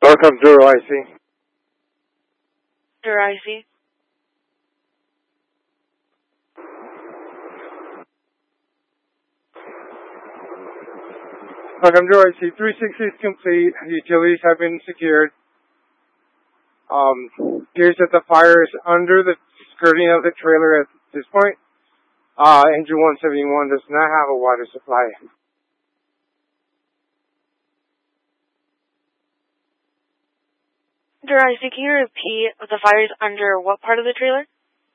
Welcome to IC. IC. Welcome to IC. 360 is complete. Utilities have been secured. Appears that the fire is under the skirting of the trailer at this point. Engine 171 does not have a water supply. IC, can you repeat the fire is under what part of the trailer?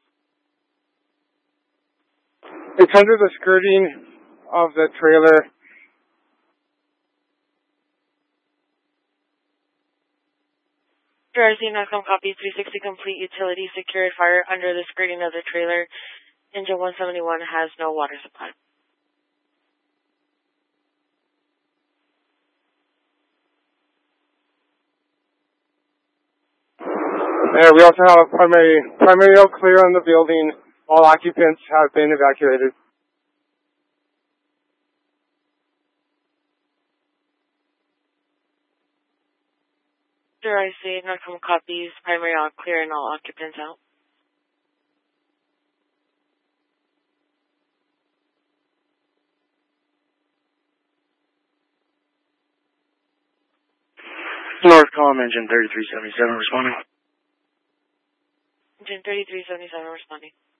It's under the skirting of the trailer. IC, NOCCOM copy 360 complete. Utility secured. Fire under the skirting of the trailer. Engine 171 has no water supply. And we also have a primary all clear on the building. All occupants have been evacuated. IC, NOCCOM copies. Primary all clear and all occupants out. Northcom, engine 3377 responding. Engine 3377 responding.